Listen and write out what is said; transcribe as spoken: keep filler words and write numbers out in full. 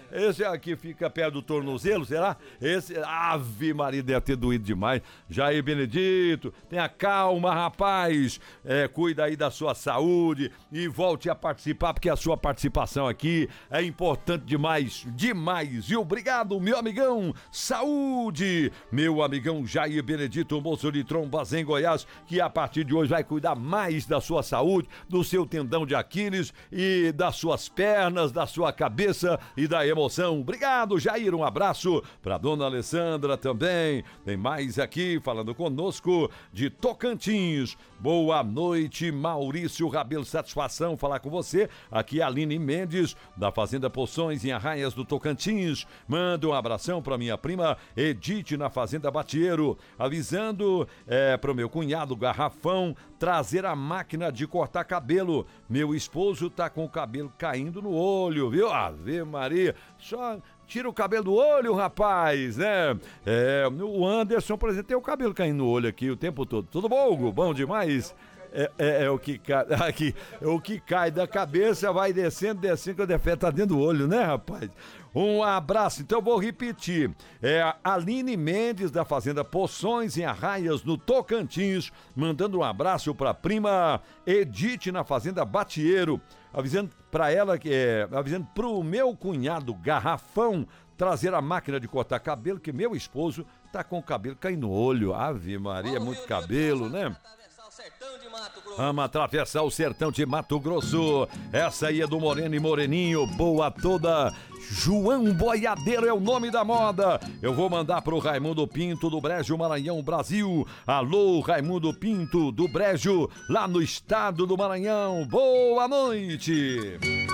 Esse aqui fica perto do tornozelo, será? Esse, Ave Maria, deve ter doído demais. Jair Benedito, tenha calma, rapaz. É, cuida aí da sua saúde e volte a participar, porque a sua participação aqui é importante demais, demais. E obrigado, meu amigão. Saúde, meu amigão Jair Benedito, moço de Trombas em Goiás, que a partir de hoje vai cuidar mais da sua saúde, do seu tendão de Aquiles e das suas pernas, da sua cabeça e da emoção. Obrigado, Jair, um abraço pra dona Alessandra também. Tem mais aqui falando conosco de Tocantins. Boa noite, Maurício Rabelo, satisfação falar com você. Aqui é a Aline Mendes, da Fazenda Poções em Arraias do Tocantins. Manda um abração pra minha prima Edith na Fazenda Batieiro, avisando é, pro meu cunhado Garrafão trazer a máquina de cortar cabelo. Meu esposo tá com o cabelo caindo no olho, viu? Ave Maria, só tira o cabelo do olho, rapaz, né? É, o Anderson, por exemplo, tem o cabelo caindo no olho aqui o tempo todo. Tudo bom, Hugo? Bom demais? É, é, é o que cai, aqui, é o que cai da cabeça, vai descendo, descendo, que o defeito tá dentro do olho, né, rapaz? Um abraço, então eu vou repetir. É a Aline Mendes, da Fazenda Poções, em Arraias, no Tocantins, mandando um abraço pra prima Edith, na Fazenda Batieiro, avisando pra ela, que é, avisando pro meu cunhado Garrafão trazer a máquina de cortar cabelo, que meu esposo tá com o cabelo caindo no olho. Ave Maria, é muito cabelo, né? Vamos atravessar o sertão de Mato Grosso. Essa aí é do Moreno e Moreninho. Boa toda. João Boiadeiro é o nome da moda. Eu vou mandar pro Raimundo Pinto do Brejo, Maranhão, Brasil. Alô, Raimundo Pinto do Brejo, lá no estado do Maranhão. Boa noite.